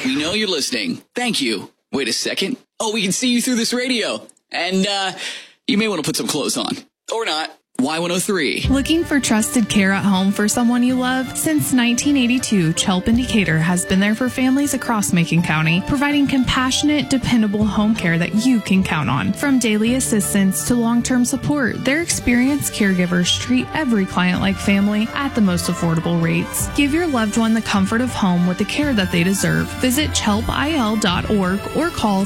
We know you're listening. Thank you. Wait a second. Oh, we can see you through this radio. And you may want to put some clothes on. Or not. Y103. Looking for trusted care at home for someone you love? Since 1982, Chelp in Decatur has been there for families across Macon County, providing compassionate, dependable home care that you can count on. From daily assistance to long-term support, their experienced caregivers treat every client like family at the most affordable rates. Give your loved one the comfort of home with the care that they deserve. Visit chelpil.org or call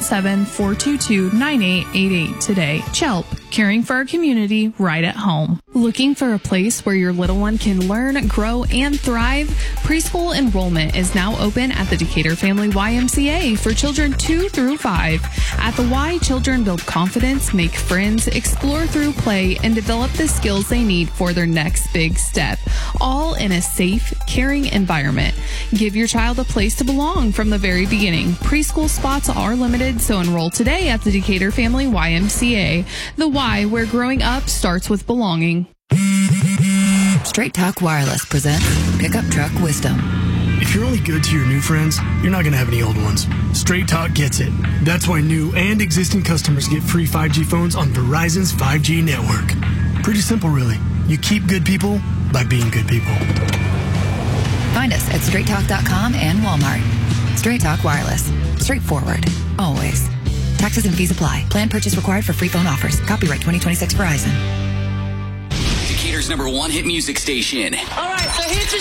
217-422-9888 today. Chelp, caring for our community right at home. Looking for a place where your little one can learn, grow, and thrive? Preschool enrollment is now open at the Decatur Family YMCA for children 2 through 5. At the Y, children build confidence, make friends, explore through play, and develop the skills they need for their next big step, all in a safe, caring environment. Give your child a place to belong from the very beginning. Preschool spots are limited, so enroll today at the Decatur Family YMCA. The Y, where growing up starts with belonging. Straight Talk Wireless presents Pickup Truck Wisdom. If you're only good to your new friends, you're not going to have any old ones. Straight Talk gets it. That's why new and existing customers get free 5G phones on Verizon's 5G network. Pretty simple, really. You keep good people by being good people. Find us at straighttalk.com and Walmart. Straight Talk Wireless. Straightforward. Always. Taxes and fees apply. Plan purchase required for free phone offers. Copyright 2026 Verizon. Decatur's #1 hit music station. All right, so here's the